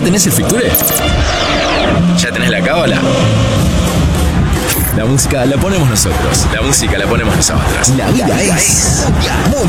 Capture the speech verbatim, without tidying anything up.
tenés el ficture? ¿Ya tenés la cábala? La música la ponemos nosotros. La música la ponemos nosotros. La vida es